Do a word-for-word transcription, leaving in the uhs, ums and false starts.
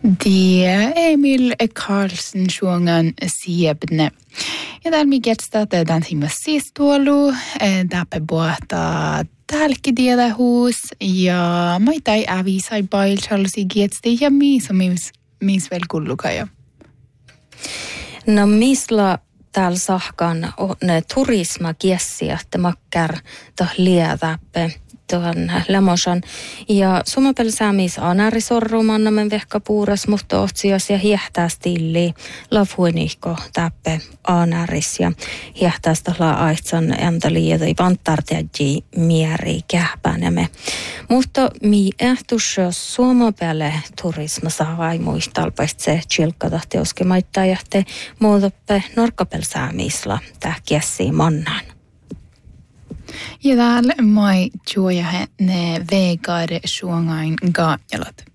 Det Emil Karlsson sjunger Siebne. Ja täällä mi getsta tämän timma siistuolu, täpä båta tälkidiellä huus ja maitai avisai bailchalsi getsti ja miis on mis, mis vel kullukaja. No misla täällä sahkan ne turisma kiessiä, että makkar toh liedäppe. Tuohon lämosan. Ja sumapel saamis anarisorrumannamen vehkapuuras mutta otsias ja hiehtää stilli lafuinihko täppe anaris ja hiehtää stalla aitsan äntali ja vantartiaji mieri kähpänemme. Mutta mi ehtus sumapelle turisma saavai muistalpaist se chilkatahti oskemaittaa ja te muutoppe norkkapel saamisla tää kiessi mannaan. Ja täällä mai juojahe ne vegaare suongain gaajalat.